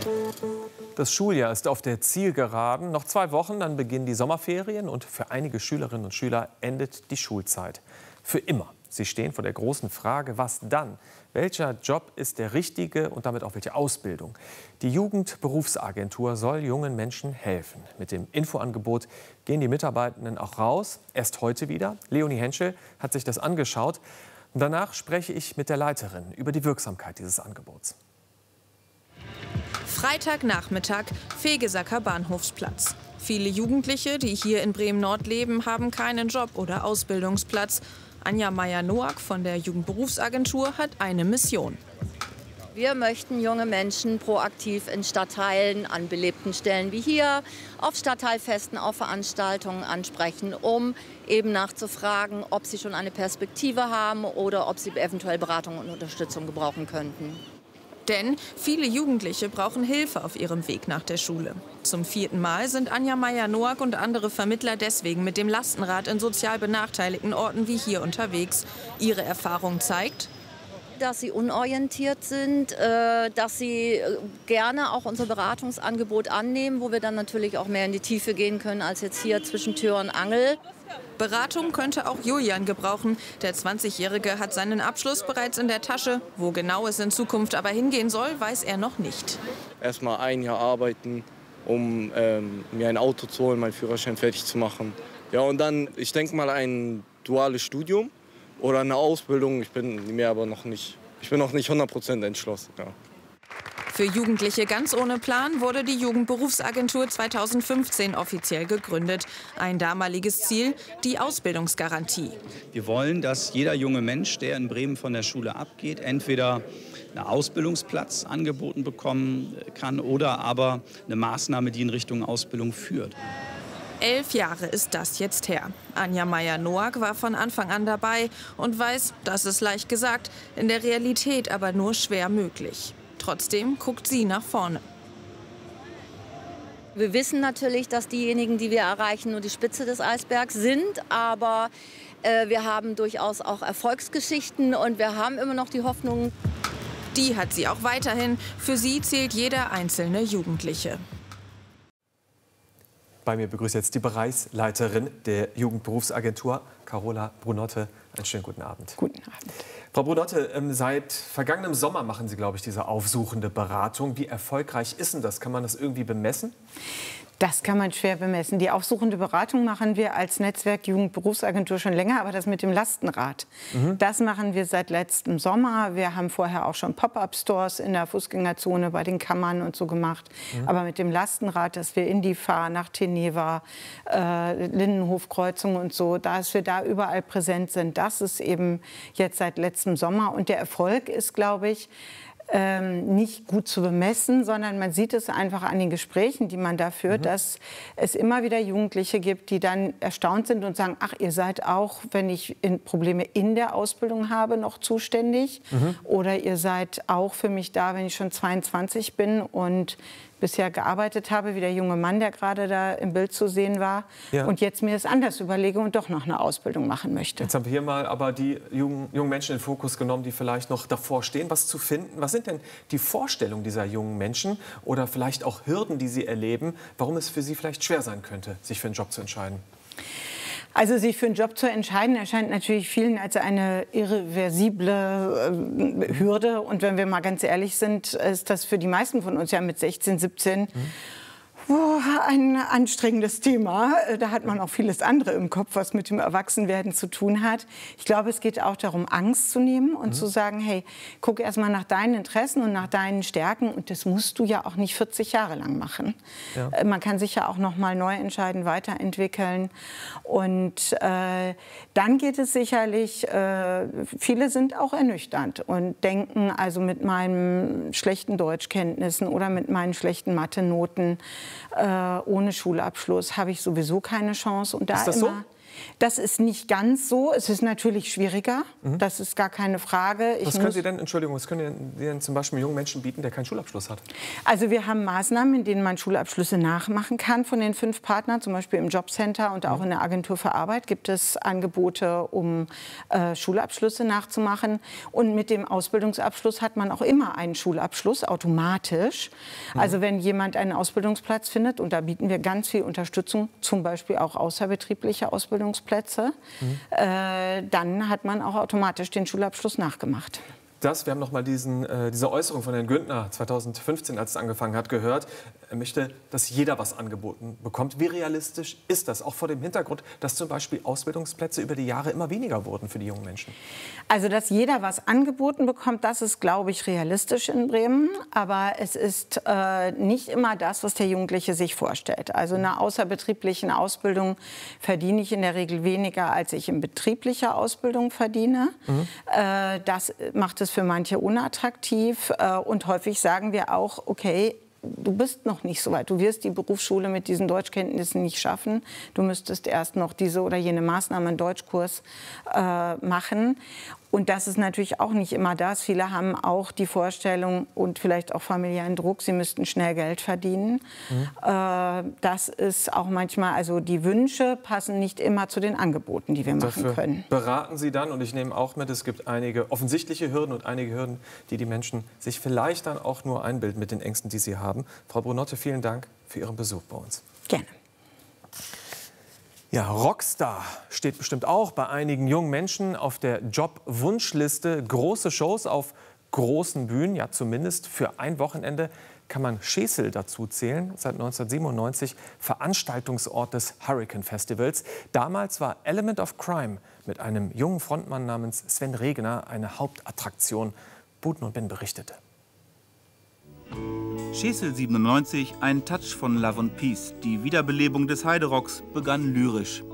Das Schuljahr ist auf der Zielgeraden. Noch 2 Wochen, dann beginnen die Sommerferien und für einige Schülerinnen und Schüler endet die Schulzeit. Für immer. Sie stehen vor der großen Frage, was dann? Welcher Job ist der richtige und damit auch welche Ausbildung? Die Jugendberufsagentur soll jungen Menschen helfen. Mit dem Infoangebot gehen die Mitarbeitenden auch raus. Erst heute wieder. Leonie Henschel hat sich das angeschaut. Und danach spreche ich mit der Leiterin über die Wirksamkeit dieses Angebots. Freitagnachmittag, Vegesacker Bahnhofsplatz. Viele Jugendliche, die hier in Bremen-Nord leben, haben keinen Job oder Ausbildungsplatz. Anja Meyer-Noack von der Jugendberufsagentur hat eine Mission. Wir möchten junge Menschen proaktiv in Stadtteilen, an belebten Stellen wie hier, auf Stadtteilfesten, auf Veranstaltungen ansprechen, um eben nachzufragen, ob sie schon eine Perspektive haben oder ob sie eventuell Beratung und Unterstützung gebrauchen könnten. Denn viele Jugendliche brauchen Hilfe auf ihrem Weg nach der Schule. Zum 4. Mal sind Anja Meyer-Noack und andere Vermittler deswegen mit dem Lastenrad in sozial benachteiligten Orten wie hier unterwegs. Ihre Erfahrung zeigt, dass sie unorientiert sind, dass sie gerne auch unser Beratungsangebot annehmen, wo wir dann natürlich auch mehr in die Tiefe gehen können als jetzt hier zwischen Tür und Angel. Beratung könnte auch Julian gebrauchen. Der 20-Jährige hat seinen Abschluss bereits in der Tasche. Wo genau es in Zukunft aber hingehen soll, weiß er noch nicht. Erstmal ein Jahr arbeiten, um mir ein Auto zu holen, meinen Führerschein fertig zu machen. Ja, und dann, ich denke mal, ein duales Studium oder eine Ausbildung. Ich bin noch nicht 100% entschlossen. Ja. Für Jugendliche ganz ohne Plan wurde die Jugendberufsagentur 2015 offiziell gegründet. Ein damaliges Ziel, die Ausbildungsgarantie. Wir wollen, dass jeder junge Mensch, der in Bremen von der Schule abgeht, entweder einen Ausbildungsplatz angeboten bekommen kann oder aber eine Maßnahme, die in Richtung Ausbildung führt. 11 Jahre ist das jetzt her. Anja Meyer-Noack war von Anfang an dabei und weiß, das ist leicht gesagt, in der Realität aber nur schwer möglich. Trotzdem guckt sie nach vorne. Wir wissen natürlich, dass diejenigen, die wir erreichen, nur die Spitze des Eisbergs sind. Aber wir haben durchaus auch Erfolgsgeschichten und wir haben immer noch die Hoffnung. Die hat sie auch weiterhin. Für sie zählt jeder einzelne Jugendliche. Bei mir begrüßt jetzt die Bereichsleiterin der Jugendberufsagentur, Carola Brunotte. Einen schönen guten Abend. Guten Abend. Frau Brunotte, seit vergangenem Sommer machen Sie, glaube ich, diese aufsuchende Beratung. Wie erfolgreich ist denn das? Kann man das irgendwie bemessen? Das kann man schwer bemessen. Die aufsuchende Beratung machen wir als Netzwerk Jugendberufsagentur schon länger, aber das mit dem Lastenrad, das machen wir seit letztem Sommer. Wir haben vorher auch schon Pop-up-Stores in der Fußgängerzone bei den Kammern und so gemacht. Aber mit dem Lastenrad, dass wir in die Fahr nach Teneva, Lindenhofkreuzung und so, dass wir da überall präsent sind, das ist eben jetzt seit letztem Sommer. Und der Erfolg ist, glaube ich, nicht gut zu bemessen, sondern man sieht es einfach an den Gesprächen, die man da führt, dass es immer wieder Jugendliche gibt, die dann erstaunt sind und sagen, ach, ihr seid auch, wenn ich Probleme in der Ausbildung habe, noch zuständig. Oder ihr seid auch für mich da, wenn ich schon 22 bin und bisher gearbeitet habe, wie der junge Mann, der gerade da im Bild zu sehen war, und jetzt mir das anders überlege und doch noch eine Ausbildung machen möchte. Jetzt haben wir hier mal aber die jungen Menschen in den Fokus genommen, die vielleicht noch davor stehen, was zu finden. Was sind denn die Vorstellungen dieser jungen Menschen oder vielleicht auch Hürden, die sie erleben, warum es für sie vielleicht schwer sein könnte, sich für einen Job zu entscheiden? Also sich für einen Job zu entscheiden, erscheint natürlich vielen als eine irreversible Hürde. Und wenn wir mal ganz ehrlich sind, ist das für die meisten von uns ja mit 16, 17 ein anstrengendes Thema. Da hat man auch vieles andere im Kopf, was mit dem Erwachsenwerden zu tun hat. Ich glaube, es geht auch darum, Angst zu nehmen und zu sagen, hey, guck erst mal nach deinen Interessen und nach deinen Stärken. Und das musst du ja auch nicht 40 Jahre lang machen. Ja. Man kann sich ja auch noch mal neu entscheiden, weiterentwickeln. Und dann geht es sicherlich, viele sind auch ernüchternd und denken, also mit meinen schlechten Deutschkenntnissen oder mit meinen schlechten Mathe-Noten, ohne Schulabschluss habe ich sowieso keine Chance. Und da ist das so? Das ist nicht ganz so. Es ist natürlich schwieriger. Das ist gar keine Frage. Was können Sie denn zum Beispiel jungen Menschen bieten, der keinen Schulabschluss hat? Also wir haben Maßnahmen, in denen man Schulabschlüsse nachmachen kann von den 5 Partnern. Zum Beispiel im Jobcenter und auch in der Agentur für Arbeit gibt es Angebote, um Schulabschlüsse nachzumachen. Und mit dem Ausbildungsabschluss hat man auch immer einen Schulabschluss, automatisch. Also wenn jemand einen Ausbildungsplatz findet, und da bieten wir ganz viel Unterstützung, zum Beispiel auch außerbetriebliche Ausbildungsplätze, dann hat man auch automatisch den Schulabschluss nachgemacht. Wir haben noch mal diese Äußerung von Herrn Güntner 2015, als es angefangen hat, gehört. Er möchte, dass jeder was angeboten bekommt. Wie realistisch ist das? Auch vor dem Hintergrund, dass zum Beispiel Ausbildungsplätze über die Jahre immer weniger wurden für die jungen Menschen. Also, dass jeder was angeboten bekommt, das ist, glaube ich, realistisch in Bremen. Aber es ist nicht immer das, was der Jugendliche sich vorstellt. Also in einer außerbetrieblichen Ausbildung verdiene ich in der Regel weniger, als ich in betrieblicher Ausbildung verdiene. Das macht es für manche unattraktiv. Und häufig sagen wir auch, okay, du bist noch nicht so weit. Du wirst die Berufsschule mit diesen Deutschkenntnissen nicht schaffen. Du müsstest erst noch diese oder jene Maßnahme, einen Deutschkurs machen. Und das ist natürlich auch nicht immer das. Viele haben auch die Vorstellung und vielleicht auch familiären Druck, sie müssten schnell Geld verdienen. Das ist auch manchmal, also die Wünsche passen nicht immer zu den Angeboten, die wir machen können. Beraten Sie dann, und ich nehme auch mit, es gibt einige offensichtliche Hürden und einige Hürden, die Menschen sich vielleicht dann auch nur einbilden mit den Ängsten, die sie haben. Frau Brunotte, vielen Dank für Ihren Besuch bei uns. Gerne. Ja, Rockstar steht bestimmt auch bei einigen jungen Menschen auf der Jobwunschliste. Große Shows auf großen Bühnen, ja zumindest für ein Wochenende kann man Schesel dazu zählen. Seit 1997 Veranstaltungsort des Hurricane Festivals. Damals war Element of Crime mit einem jungen Frontmann namens Sven Regner eine Hauptattraktion. Buten und Ben berichtete. Schesel 97, ein Touch von Love and Peace. Die Wiederbelebung des Heiderocks begann lyrisch.